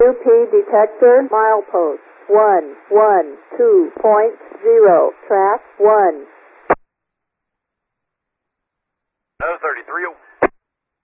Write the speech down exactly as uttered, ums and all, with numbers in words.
U P detector milepost one one two point zero. Track one.